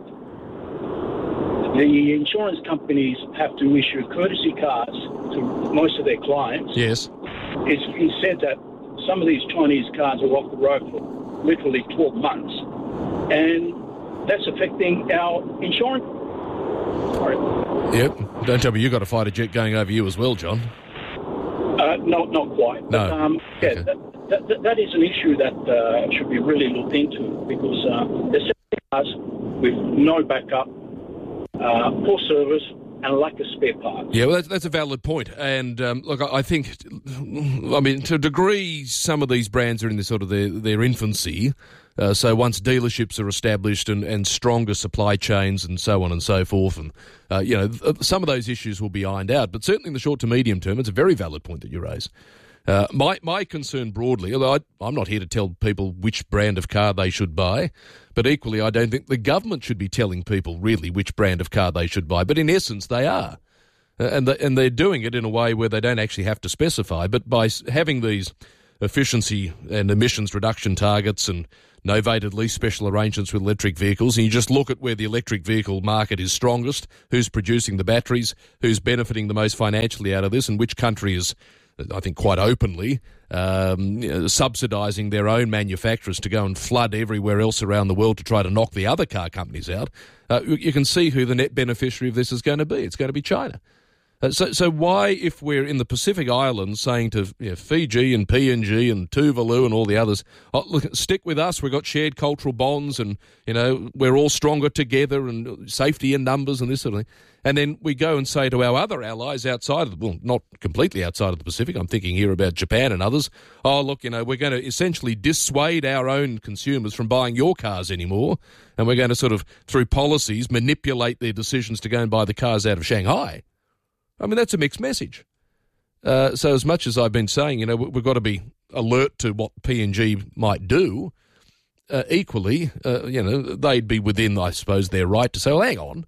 the insurance companies have to issue courtesy cars to most of their clients. Yes. It's been said that some of these Chinese cars are off the road for literally 12 months, and that's affecting our insurance. Sorry. Yep. Don't tell me you got a fighter jet going over you as well, John. Not quite. No. But, that is an issue that should be really looked into because there's cars with no backup, poor service, and a lack of spare parts. Yeah, well, that's a valid point. And look, I think, to a degree, some of these brands are in their infancy. So once dealerships are established and stronger supply chains and so on and so forth, and some of those issues will be ironed out. But certainly in the short to medium term, it's a very valid point that you raise. My concern broadly, although I'm not here to tell people which brand of car they should buy, but equally I don't think the government should be telling people really which brand of car they should buy. But in essence, they are. And they're doing it in a way where they don't actually have to specify. But by having these efficiency and emissions reduction targets and novated lease special arrangements with electric vehicles, and you just look at where the electric vehicle market is strongest, who's producing the batteries, who's benefiting the most financially out of this, and which country is, I think quite openly, subsidising their own manufacturers to go and flood everywhere else around the world to try to knock the other car companies out, you can see who the net beneficiary of this is going to be. It's going to be China. So why, if we're in the Pacific Islands saying to Fiji and PNG and Tuvalu and all the others, look, stick with us, we've got shared cultural bonds and, we're all stronger together and safety in numbers and this sort of thing. And then we go and say to our other allies outside of not completely outside of the Pacific, I'm thinking here about Japan and others, we're going to essentially dissuade our own consumers from buying your cars anymore, and we're going to sort of, through policies, manipulate their decisions to go and buy the cars out of Shanghai. I mean, that's a mixed message. So as much as I've been saying, we've got to be alert to what P&G might do, equally, they'd be within, I suppose, their right to say, well, hang on,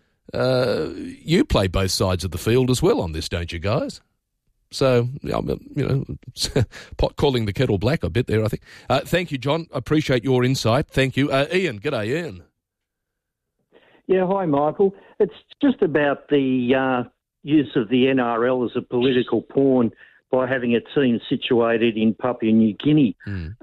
you play both sides of the field as well on this, don't you, guys? So, calling the kettle black a bit there, I think. Thank you, John. I appreciate your insight. Thank you. Ian, g'day, Ian. Yeah, hi, Michael. It's just about the use of the NRL as a political pawn by having a team situated in Papua New Guinea.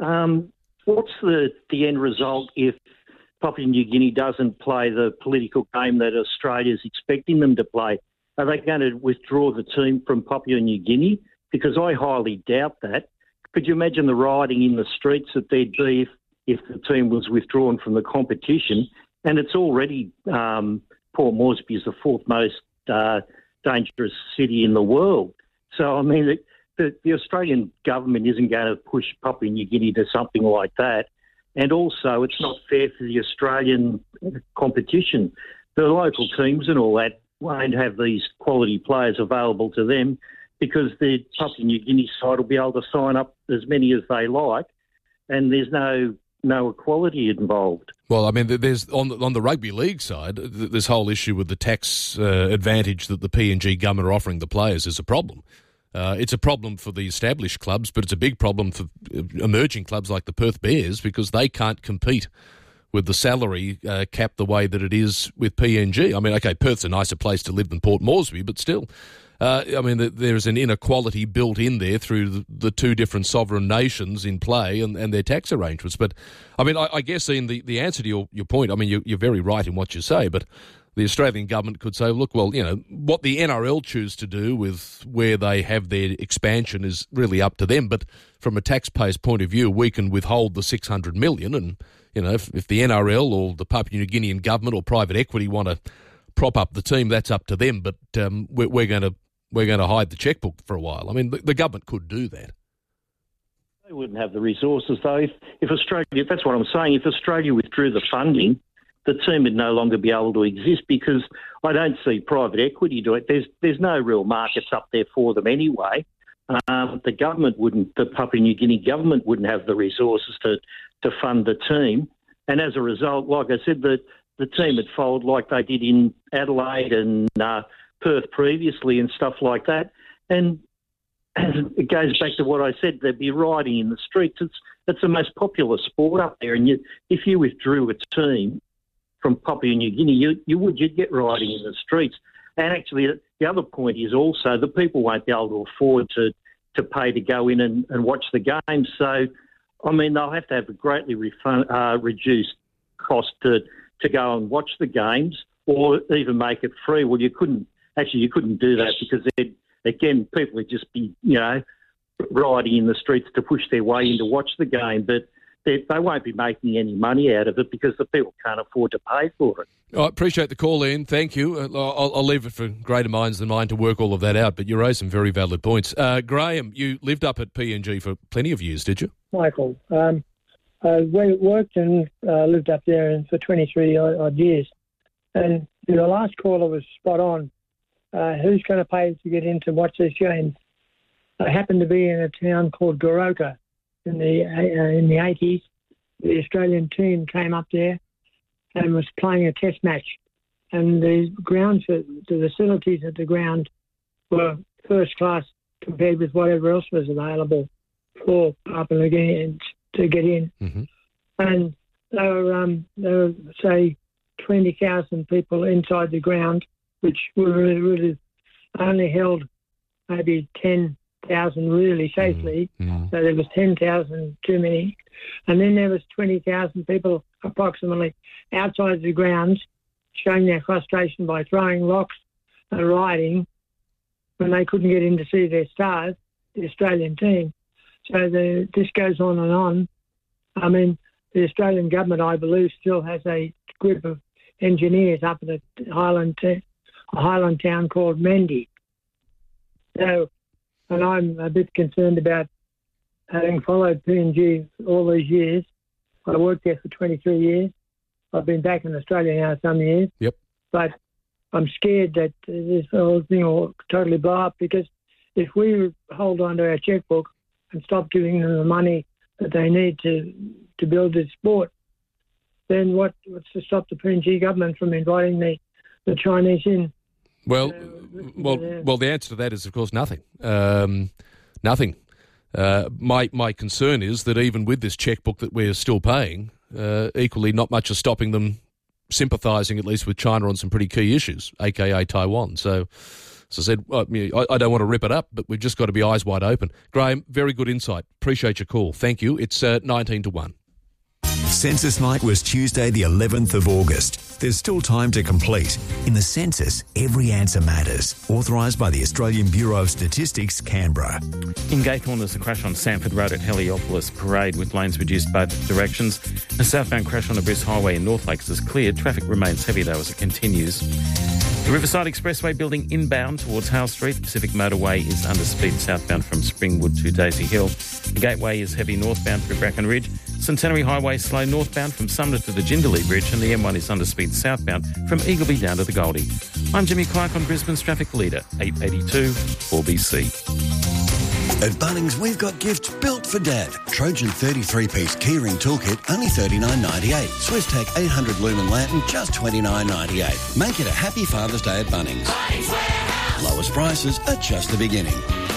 What's the end result if Papua New Guinea doesn't play the political game that Australia's expecting them to play? Are they going to withdraw the team from Papua New Guinea? Because I highly doubt that. Could you imagine the rioting in the streets that there'd be if the team was withdrawn from the competition? And it's already, Port Moresby is the fourth most dangerous city in the world. So, I mean, the Australian government isn't going to push Papua New Guinea to something like that. And also, it's not fair for the Australian competition. The local teams and all that won't have these quality players available to them because the Papua New Guinea side will be able to sign up as many as they like, and there's no equality involved. Well, I mean, there's on the rugby league side, this whole issue with the tax advantage that the PNG government are offering the players is a problem. It's a problem for the established clubs, but it's a big problem for emerging clubs like the Perth Bears because they can't compete with the salary cap the way that it is with PNG. I mean, okay, Perth's a nicer place to live than Port Moresby, but still, there's an inequality built in there through the two different sovereign nations in play and their tax arrangements. But, I mean, I guess, Ian, the answer to your point, I mean, you're very right in what you say, but the Australian government could say, look, well, what the NRL choose to do with where they have their expansion is really up to them. But from a taxpayer's point of view, we can withhold the $600 million. And, if the NRL or the Papua New Guinean government or private equity want to prop up the team, that's up to them. But we're going to hide the checkbook for a while. I mean, the government could do that. They wouldn't have the resources, though. If Australia, that's what I'm saying, if Australia withdrew the funding, the team would no longer be able to exist because I don't see private equity do it. There's no real markets up there for them anyway. The Papua New Guinea government wouldn't have the resources to fund the team. And as a result, like I said, the team would fold like they did in Adelaide and Perth previously and stuff like that. And it goes back to what I said, there'd be rioting in the streets. It's the most popular sport up there. And if you withdrew a team from Papua New Guinea, you'd get rioting in the streets. And actually, the other point is also the people won't be able to afford to pay to go in and watch the games. So, I mean, they'll have to have a greatly reduced cost to go and watch the games or even make it free. Well, you couldn't do that because, people would just be, rioting in the streets to push their way in to watch the game. But they won't be making any money out of it because the people can't afford to pay for it. I appreciate the call, Ian. Thank you. I'll leave it for greater minds than mine to work all of that out, but you raised some very valid points. Graham, you lived up at PNG for plenty of years, did you? Michael, I worked and lived up there for 23 odd years. And the last caller was spot on. Who's going to pay to get in to watch these games? I happened to be in a town called Goroka in the 80s. The Australian team came up there and was playing a test match. And the grounds, the facilities at the ground were first class compared with whatever else was available for Papua New Guinea to get in. Mm-hmm. And there were, say, 20,000 people inside the ground, which would have only held maybe 10,000 really safely. Mm-hmm. So there was 10,000 too many. And then there was 20,000 people approximately outside the grounds showing their frustration by throwing rocks and rioting when they couldn't get in to see their stars, the Australian team. So this goes on and on. I mean, the Australian government, I believe, still has a group of engineers up at a highland town called Mendi. So, and I'm a bit concerned about having followed PNG all these years. I worked there for 23 years. I've been back in Australia now some years. Yep. But I'm scared that this whole thing will totally blow up, because if we hold on to our checkbook and stop giving them the money that they need to build this sport, then what's to stop the PNG government from inviting the Chinese in? Well, the answer to that is, of course, nothing. Nothing. My concern is that even with this checkbook that we're still paying, equally not much is stopping them sympathising at least with China on some pretty key issues, aka Taiwan. So as I said, I don't want to rip it up, but we've just got to be eyes wide open. Graham, very good insight. Appreciate your call. Thank you. It's 19-1. Census night was Tuesday the 11th of August. There's still time to complete. In the census, every answer matters. Authorised by the Australian Bureau of Statistics, Canberra. In Gaythorne, there's a crash on Sanford Road at Heliopolis Parade with lanes reduced both directions. A southbound crash on the Briss Highway in North Lakes is cleared. Traffic remains heavy though as it continues. The Riverside Expressway building inbound towards Hale Street. Pacific Motorway is under speed southbound from Springwood to Daisy Hill. The Gateway is heavy northbound through Bracken Ridge. Centenary Highway slow northbound from Sumner to the Jindalee Bridge, and the M1 is under speed southbound from Eagleby down to the Goldie. I'm Jimmy Clark on Brisbane's Traffic Leader, 882 4BC. At Bunnings, we've got gifts built for Dad. Trojan 33-piece keyring toolkit, only $39.98. SwissTech 800 lumen lantern, just $29.98. Make it a happy Father's Day at Bunnings. Lowest prices are just the beginning.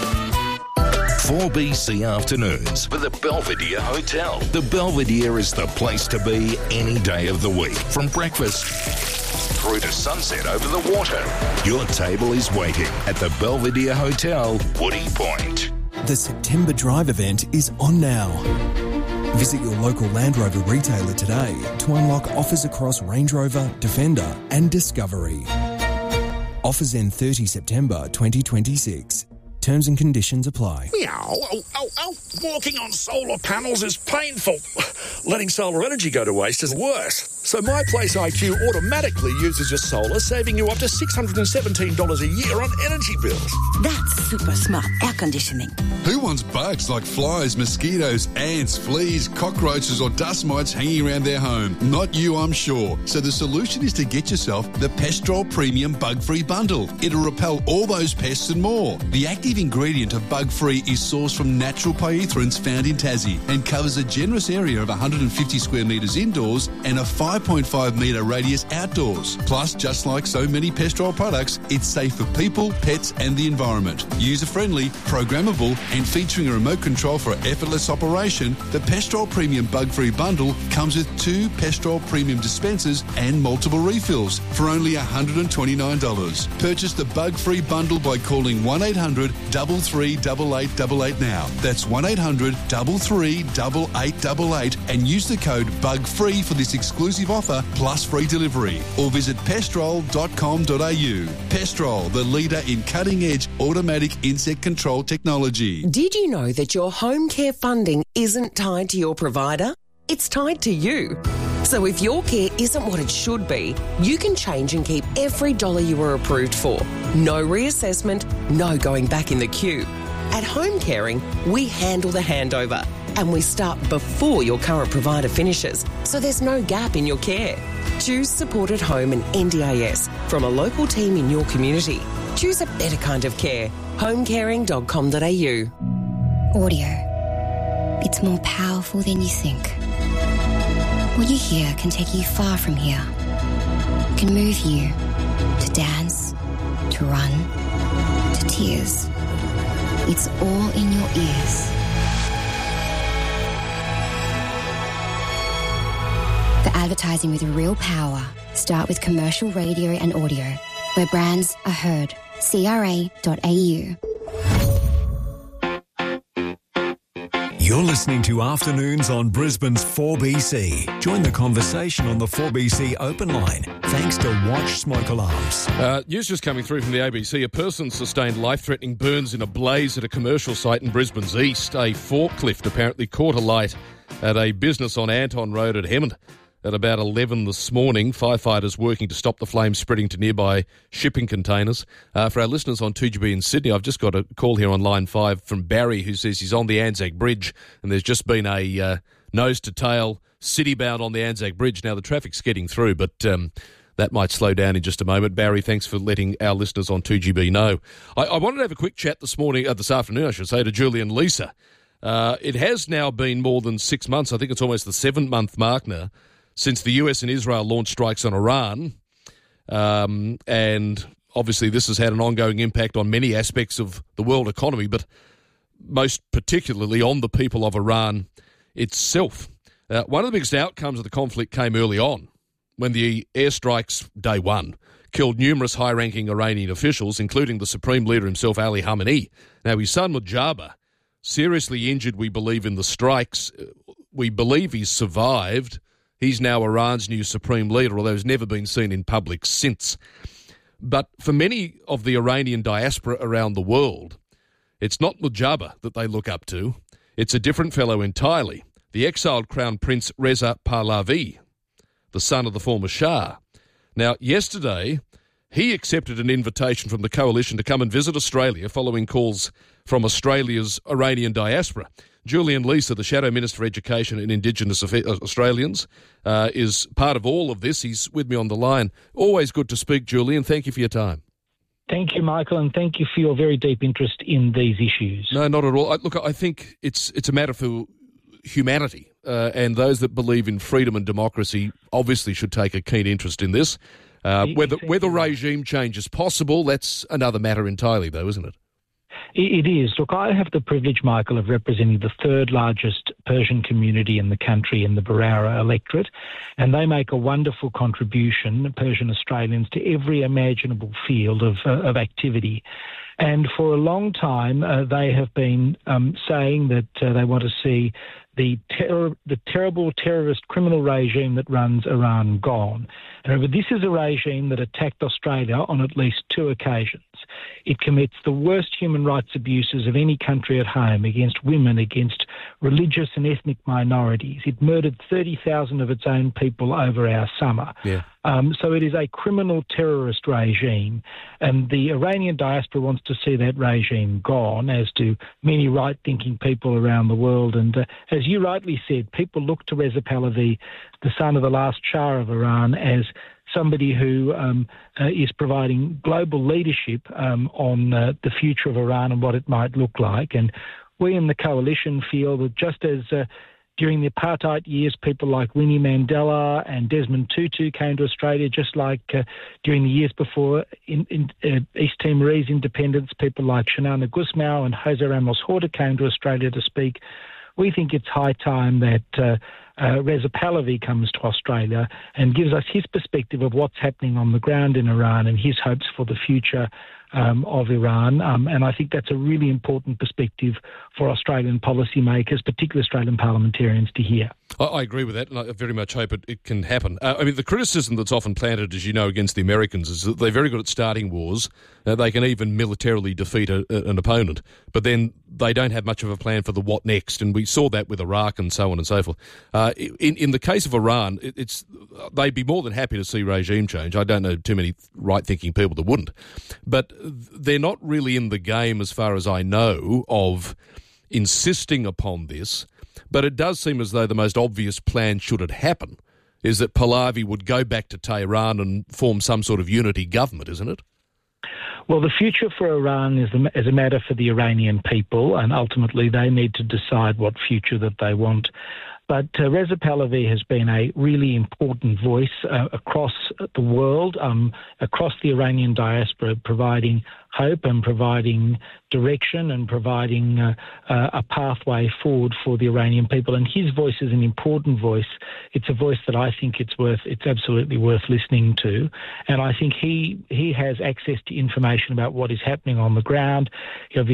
4BC Afternoons with the Belvedere Hotel. The Belvedere is the place to be any day of the week. From breakfast through to sunset over the water. Your table is waiting at the Belvedere Hotel, Woody Point. The September Drive event is on now. Visit your local Land Rover retailer today to unlock offers across Range Rover, Defender and Discovery. Offers end 30 September 2026. Terms and conditions apply. Meow. Oh. Walking on solar panels is painful. Letting solar energy go to waste is worse. So My Place IQ automatically uses your solar, saving you up to $617 a year on energy bills. That's super smart air conditioning. Who wants bugs like flies, mosquitoes, ants, fleas, cockroaches or dust mites hanging around their home? Not you, I'm sure. So the solution is to get yourself the Pestrol Premium Bug-Free Bundle. It'll repel all those pests and more. The active ingredient of Bug-Free is sourced from natural pyrethroids found in Tassie and covers a generous area of 150 square metres indoors and a 5.5 metre radius outdoors. Plus, just like so many Pestrol products, it's safe for people, pets and the environment. User-friendly, programmable and featuring a remote control for effortless operation, the Pestrol Premium Bug-Free Bundle comes with 2 Pestrol Premium dispensers and multiple refills for only $129. Purchase the Bug-Free Bundle by calling 1-800 338888 now. That's 1-800 338888 and use the code BUGFREE for this exclusive offer plus free delivery. Or visit pestrol.com.au. Pestrol, the leader in cutting-edge automatic insect control technology. Did you know that your home care funding isn't tied to your provider? it's tied to you. So if your care isn't what it should be, you can change and keep every dollar you were approved for. No reassessment, no going back in the queue. At Home Caring, we handle the handover and we start before your current provider finishes, so there's no gap in your care. Choose Supported Home and NDIS from a local team in your community. Choose a better kind of care. homecaring.com.au. Audio. It's more powerful than you think. What you hear can take you far from here. It can move you to dance, to run, to tears. It's all in your ears. For advertising with real power, start with commercial radio and audio, where brands are heard. CRA.au. You're listening to Afternoons on Brisbane's 4BC. Join the conversation on the 4BC open line, thanks to Watch Smoke Alarms. News just coming through from the ABC. A person sustained life-threatening burns in a blaze at a commercial site in Brisbane's east. A forklift apparently caught alight at a business on Anton Road at Hemmond at about 11 this morning. Firefighters working to stop the flames spreading to nearby shipping containers. For our listeners on 2GB in Sydney, I've just got a call here on line 5 from Barry, who says he's on the Anzac Bridge and there's just been a nose-to-tail city-bound on the Anzac Bridge. Now, the traffic's getting through, but that might slow down in just a moment. Barry, thanks for letting our listeners on 2GB know. I wanted to have a quick chat this afternoon, to Julian Leeser. It has now been more than 6 months. I think it's almost the 7-month mark now since the US and Israel launched strikes on Iran. And obviously this has had an ongoing impact on many aspects of the world economy, but most particularly on the people of Iran itself. One of the biggest outcomes of the conflict came early on, when the airstrikes, day one, killed numerous high-ranking Iranian officials, including the Supreme Leader himself, Ali Khamenei. Now, his son, Mujaba, seriously injured, we believe, in the strikes. We believe he's survived. He's now Iran's new Supreme Leader, although he's never been seen in public since. But for many of the Iranian diaspora around the world, it's not Mujaba that they look up to. It's a different fellow entirely, the exiled Crown Prince Reza Pahlavi, the son of the former Shah. Now, yesterday, he accepted an invitation from the coalition to come and visit Australia following calls from Australia's Iranian diaspora. Julian Leeser, the Shadow Minister for Education and Indigenous Australians, is part of all of this. He's with me on the line. Always good to speak, Julian. Thank you for your time. Thank you, Michael, and thank you for your very deep interest in these issues. No, not at all. Look, I think it's a matter for humanity, and those that believe in freedom and democracy obviously should take a keen interest in this. Whether regime change is possible, that's another matter entirely, though, isn't it? It is. Look, I have the privilege, Michael, of representing the third largest Persian community in the country in the Barara electorate, and they make a wonderful contribution, Persian Australians, to every imaginable field of activity. And for a long time, they have been saying that they want to see the terrible terrorist criminal regime that runs Iran gone. And remember, this is a regime that attacked Australia on at least 2 occasions. It commits the worst human rights abuses of any country at home against women, against religious and ethnic minorities. It murdered 30,000 of its own people over our summer. Yeah. So it is a criminal terrorist regime, and the Iranian diaspora wants to see that regime gone, as do many right-thinking people around the world. And as you rightly said, people look to Reza Pahlavi, the son of the last Shah of Iran, as somebody who is providing global leadership on the future of Iran and what it might look like. And we in the coalition feel that just as during the apartheid years, people like Winnie Mandela and Desmond Tutu came to Australia, just like during the years before in East Timorese independence, people like Xanana Gusmao and Jose Ramos Horta came to Australia to speak. We think it's high time that Reza Pahlavi comes to Australia and gives us his perspective of what's happening on the ground in Iran and his hopes for the future of Iran. And I think that's a really important perspective for Australian policymakers, particularly Australian parliamentarians, to hear. I agree with that, and I very much hope it can happen. The criticism that's often planted, as you know, against the Americans is that they're very good at starting wars. They can even militarily defeat an opponent, but then they don't have much of a plan for the what next, and we saw that with Iraq and so on and so forth. In the case of Iran, they'd be more than happy to see regime change. I don't know too many right-thinking people that wouldn't, but they're not really in the game, as far as I know, of insisting upon this. But it does seem as though the most obvious plan, should it happen, is that Pahlavi would go back to Tehran and form some sort of unity government, isn't it? Well, the future for Iran is a matter for the Iranian people, and ultimately they need to decide what future that they want. But Reza Pahlavi has been a really important voice across the world, across the Iranian diaspora, providing hope and providing direction and providing a pathway forward for the Iranian people. And his voice is an important voice. It's a voice that I think it's absolutely worth listening to. And I think he has access to information about what is happening on the ground. He obviously